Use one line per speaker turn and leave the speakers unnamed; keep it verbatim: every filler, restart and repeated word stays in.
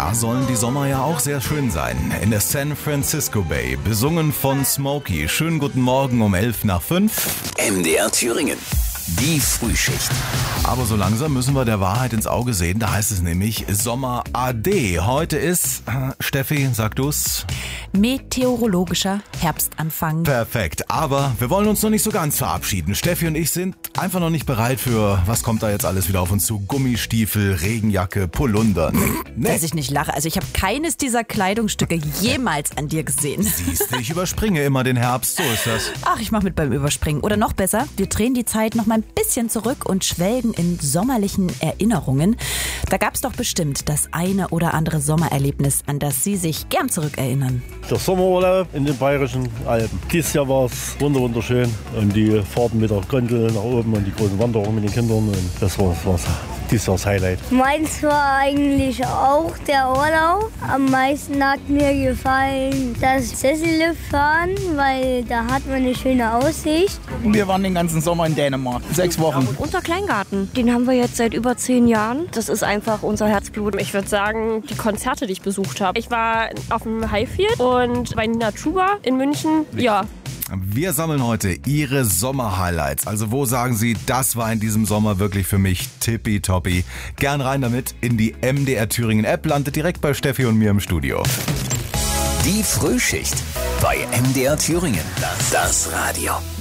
da sollen die Sommer ja auch sehr schön sein. In der San Francisco Bay, besungen von Smokey. Schönen guten Morgen um elf nach fünf.
M D R Thüringen. Die Frühschicht.
Aber so langsam müssen wir der Wahrheit ins Auge sehen. Da heißt es nämlich Sommer A D. Heute ist, äh, Steffi, sag du's?
Meteorologischer Herbstanfang.
Perfekt. Aber wir wollen uns noch nicht so ganz verabschieden. Steffi und ich sind einfach noch nicht bereit für, was kommt da jetzt alles wieder auf uns zu? Gummistiefel, Regenjacke, Polunder. Nee.
Dass ich nicht lache. Also ich habe keines dieser Kleidungsstücke jemals an dir gesehen.
Siehst du, ich überspringe immer den Herbst. So ist das.
Ach, ich mache mit beim Überspringen. Oder noch besser, wir drehen die Zeit noch mal ein bisschen zurück und schwelgen in sommerlichen Erinnerungen. Da gab's doch bestimmt das eine oder andere Sommererlebnis, an das Sie sich gern zurückerinnern.
Der Sommerurlaub in den Bayerischen Alpen. Dieses Jahr war es wunderschön. Und die Fahrten mit der Gondel nach oben und die großen Wanderungen mit den Kindern. Und das war, war dieses Jahr das Highlight.
Meins war eigentlich auch der Urlaub. Am meisten hat mir gefallen das Sesselliftfahren, weil da hat man eine schöne Aussicht.
Wir waren den ganzen Sommer in Dänemark. Sechs Wochen.
Unser Kleingarten, den haben wir jetzt seit über zehn Jahren. Das ist einfach unser Herzblut.
Ich würde sagen, die Konzerte, die ich besucht habe. Ich war auf dem Highfield und bei Nina Chuba in München. Ja.
Wir sammeln heute Ihre Sommer-Highlights. Also wo sagen Sie, das war in diesem Sommer wirklich für mich tippitoppi. Gern rein damit in die M D R Thüringen App. Landet direkt bei Steffi und mir im Studio.
Die Frühschicht bei M D R Thüringen. Das Radio.